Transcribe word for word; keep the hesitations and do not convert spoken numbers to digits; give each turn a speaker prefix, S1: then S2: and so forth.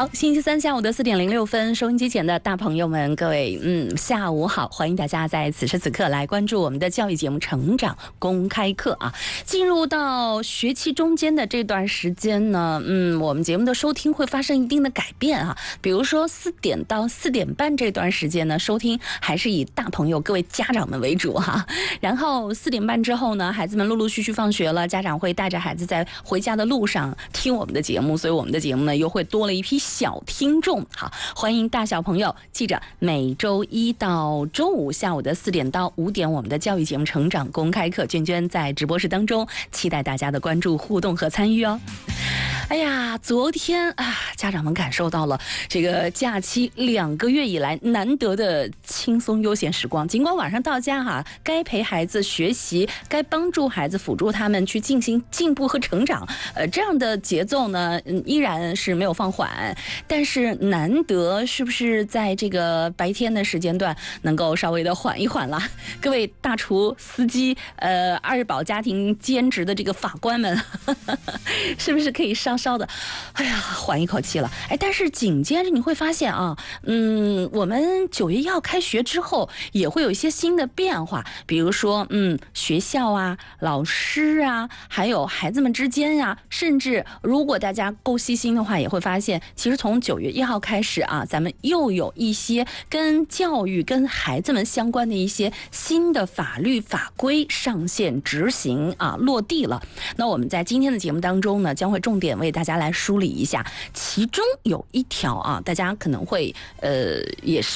S1: 好，星期三下午的四点零六分，收音机前的大朋友们，各位，嗯，下午好，欢迎大家在此时此刻来关注我们的教育节目《成长公开课》啊。进入到学期中间的这段时间呢，嗯，我们节目的收听会发生一定的改变啊。比如说四点到四点半这段时间呢，收听还是以大朋友各位家长们为主哈、啊。然后四点半之后呢，孩子们陆陆续续放学了，家长会带着孩子在回家的路上听我们的节目，所以我们的节目呢又会多了一批小听众。好，欢迎大小朋友记着，每周一到周五下午的四点到五点，我们的教育节目《成长公开课》，娟娟在直播室当中，期待大家的关注、互动和参与哦。哎呀，昨天啊，家长们感受到了这个假期两个月以来难得的轻松悠闲时光。尽管晚上到家哈、啊，该陪孩子学习，该帮助孩子辅助他们去进行进步和成长，呃，这样的节奏呢，嗯，依然是没有放缓。但是难得是不是在这个白天的时间段能够稍微的缓一缓啦？各位大厨、司机、呃，二宝家庭兼职的这个法官们，呵呵是不是可以稍稍的，哎呀，缓一口气了？哎，但是紧接着你会发现啊，嗯，我们九月一号开学之后也会有一些新的变化，比如说，嗯，学校啊、老师啊，还有孩子们之间呀、啊，甚至如果大家够细心的话，也会发现，其实从九月一号开始啊，咱们又有一些跟教育、跟孩子们相关的一些新的法律法规上线执行啊，落地了。那我们在今天的节目当中呢，将会重点为大家来梳理一下，其中有一条啊，大家可能会呃也是。